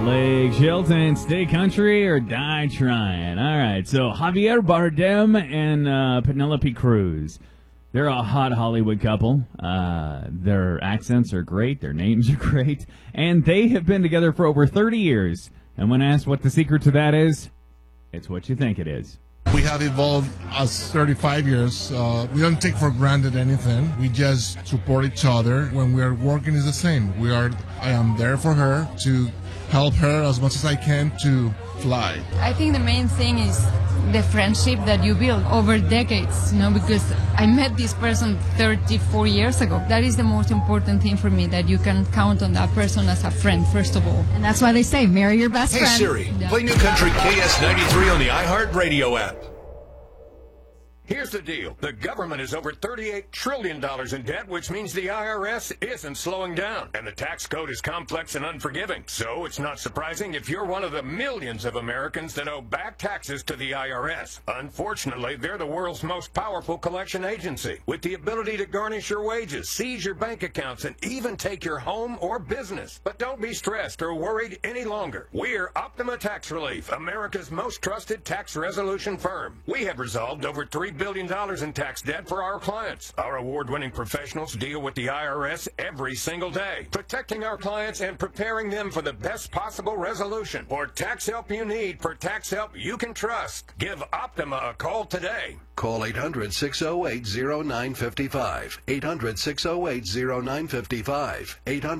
Blake Shelton, stay country or die trying. All right, so Javier Bardem and Penelope Cruz. They're a hot Hollywood couple. Their accents are great. Their names are great. And they have been together for over 30 years. And when asked what the secret to that is, it's what you think it is. We have evolved as 35 years. We don't take for granted anything. We just support each other. When we are working, it's the same. I am there for her to help her as much as I can to fly. I think the main thing is the friendship that you build over decades, because I met this person 34 years ago. That is the most important thing for me, that you can count on that person as a friend, first of all. And that's why they say, marry your best friend. Hey Siri, play New Country KS93 on the iHeartRadio app. Here's the deal. The government is over $38 trillion in debt, which means the IRS isn't slowing down. And the tax code is complex and unforgiving. So it's not surprising if you're one of the millions of Americans that owe back taxes to the IRS. Unfortunately, they're the world's most powerful collection agency, with the ability to garnish your wages, seize your bank accounts, and even take your home or business. But don't be stressed or worried any longer. We're Optima Tax Relief, America's most trusted tax resolution firm. We have resolved over $3 billion in tax debt for our clients. Our award-winning professionals deal with the IRS every single day, protecting our clients and preparing them for the best possible resolution. For tax help you need, for tax help you can trust, give Optima a call today. Call 800-608-0955. 800-608-0955.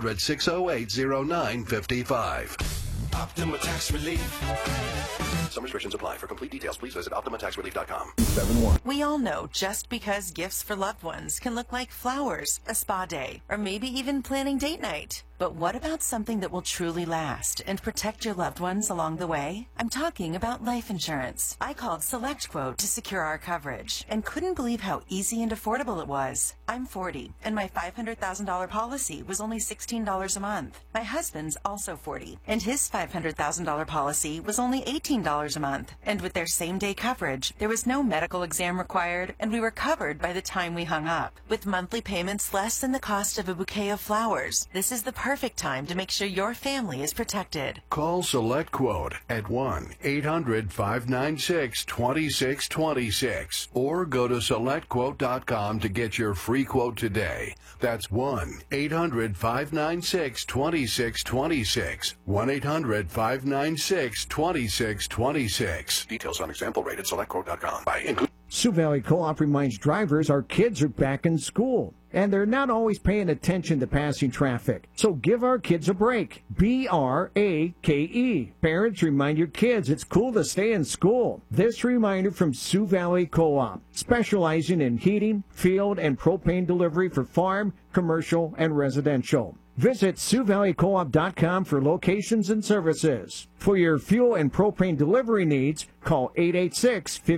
800-608-0955. Optima Tax Relief. Some restrictions apply. For complete details, please visit OptimaTaxRelief.com. 7-1. We all know just because gifts for loved ones can look like flowers, a spa day, or maybe even planning date night. But what about something that will truly last and protect your loved ones along the way? I'm talking about life insurance. I called SelectQuote to secure our coverage and couldn't believe how easy and affordable it was. I'm 40, and my $500,000 policy was only $16 a month. My husband's also 40, and his $500,000 policy was only $18 a month. And with their same-day coverage, there was no medical exam required, and we were covered by the time we hung up. With monthly payments less than the cost of a bouquet of flowers, this is the perfect time to make sure your family is protected. Call SelectQuote at 1-800-596-2626 or go to SelectQuote.com to get your free quote today. That's 1-800-596-2626. 1-800-596-2626. Details on example rate at SelectQuote.com. Sioux Valley Co-op reminds drivers our kids are back in school, and they're not always paying attention to passing traffic. So give our kids a break. BRAKE. Parents, remind your kids it's cool to stay in school. This reminder from Sioux Valley Co-op, specializing in heating, field, and propane delivery for farm, commercial, and residential. Visit SiouxValleyCoop.com for locations and services. For your fuel and propane delivery needs, call 886-50